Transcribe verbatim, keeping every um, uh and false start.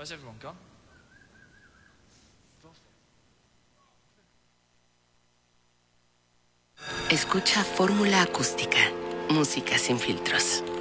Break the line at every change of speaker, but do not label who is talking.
passer funker.
Escucha Fórmula Acústica, música sin filtros.